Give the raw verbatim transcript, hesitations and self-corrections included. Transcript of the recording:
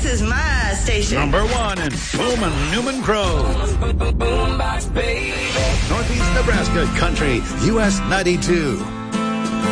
is my station. Number one in Bowman Newman Crow. Northeast Nebraska Country, U S ninety-two.